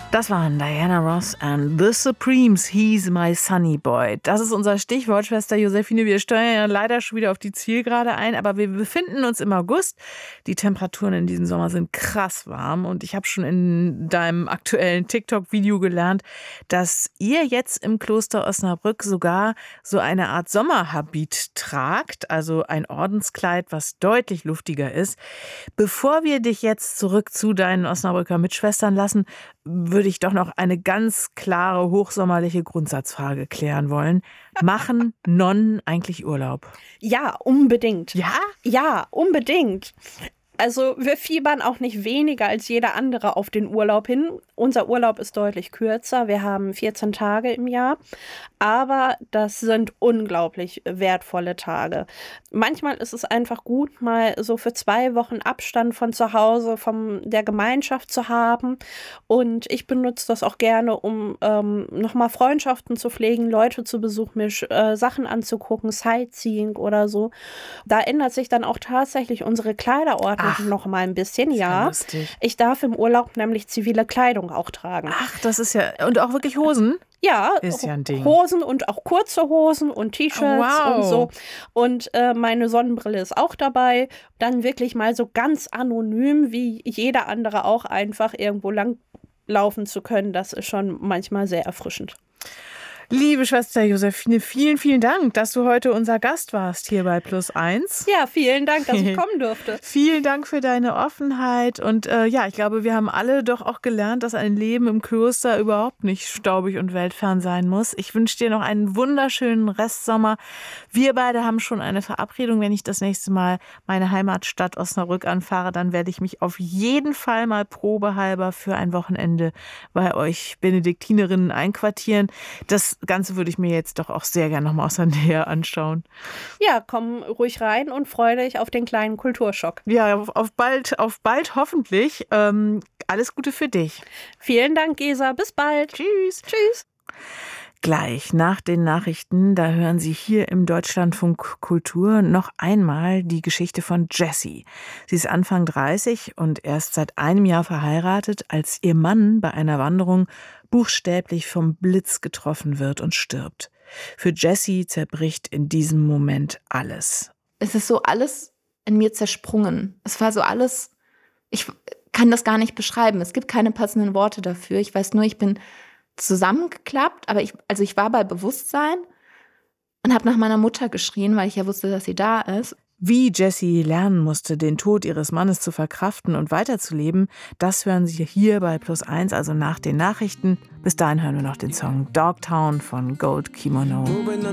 Das waren Diana Ross and The Supremes, He's My Sunny Boy. Das ist unser Stichwort, Schwester Josephine. Wir steuern ja leider schon wieder auf die Zielgerade ein, aber wir befinden uns im August. Die Temperaturen in diesem Sommer sind krass warm und ich habe schon in deinem aktuellen TikTok-Video gelernt, dass ihr jetzt im Kloster Osnabrück sogar so eine Art Sommerhabit tragt, also ein Ordenskleid, was deutlich luftiger ist. Bevor wir dich jetzt zurück zu deinen Osnabrücker Mitschwestern lassen, würde ich doch noch eine ganz klare, hochsommerliche Grundsatzfrage klären wollen. Machen Nonnen eigentlich Urlaub? Ja, unbedingt. Ja? Ja, unbedingt. Also wir fiebern auch nicht weniger als jeder andere auf den Urlaub hin. Unser Urlaub ist deutlich kürzer. Wir haben 14 Tage im Jahr. Aber das sind unglaublich wertvolle Tage. Manchmal ist es einfach gut, mal so für 2 Wochen Abstand von zu Hause, von der Gemeinschaft zu haben. Und ich benutze das auch gerne, um nochmal Freundschaften zu pflegen, Leute zu besuchen, mir Sachen anzugucken, Sightseeing oder so. Da ändert sich dann auch tatsächlich unsere Kleiderordnung noch mal ein bisschen. Ja, lustig. Ich darf im Urlaub nämlich zivile Kleidung auch tragen. Ach, das ist ja... Und auch wirklich Hosen? Ja, ist ja ein Ding. Hosen und auch kurze Hosen und T-Shirts und so. Und meine Sonnenbrille ist auch dabei. Dann wirklich mal so ganz anonym, wie jeder andere auch, einfach irgendwo lang laufen zu können. Das ist schon manchmal sehr erfrischend. Liebe Schwester Josephine, vielen, vielen Dank, dass du heute unser Gast warst hier bei Plus1. Ja, vielen Dank, dass ich kommen durfte. Vielen Dank für deine Offenheit und ja, ich glaube, wir haben alle doch auch gelernt, dass ein Leben im Kloster überhaupt nicht staubig und weltfern sein muss. Ich wünsche dir noch einen wunderschönen Restsommer. Wir beide haben schon eine Verabredung. Wenn ich das nächste Mal meine Heimatstadt Osnabrück anfahre, dann werde ich mich auf jeden Fall mal probehalber für ein Wochenende bei euch Benediktinerinnen einquartieren. Das Ganze würde ich mir jetzt doch auch sehr gerne nochmal aus der Nähe anschauen. Ja, komm ruhig rein und freue dich auf den kleinen Kulturschock. Ja, auf bald hoffentlich. Alles Gute für dich. Vielen Dank, Gesa. Bis bald. Tschüss. Tschüss. Gleich nach den Nachrichten, da hören Sie hier im Deutschlandfunk Kultur noch einmal die Geschichte von Jessie. Sie ist Anfang 30 und erst seit einem Jahr verheiratet, als ihr Mann bei einer Wanderung buchstäblich vom Blitz getroffen wird und stirbt. Für Jessie zerbricht in diesem Moment alles. Es ist so alles in mir zersprungen. Es war so alles, ich kann das gar nicht beschreiben. Es gibt keine passenden Worte dafür. Ich weiß nur, ich bin zusammengeklappt, aber ich war bei Bewusstsein und habe nach meiner Mutter geschrien, weil ich ja wusste, dass sie da ist. Wie Jessie lernen musste, den Tod ihres Mannes zu verkraften und weiterzuleben, das hören Sie hier bei Plus1, also nach den Nachrichten. Bis dahin hören wir noch den Song Dogtown von Gold Kimono.